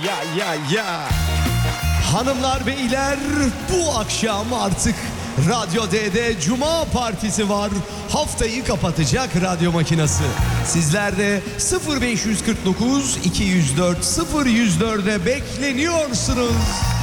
ya. Hanımlar beyler, bu akşam artık Radyo D'de Cuma Partisi var. Haftayı kapatacak radyo makinası. Sizler de 0549 204 0104'e bekleniyorsunuz.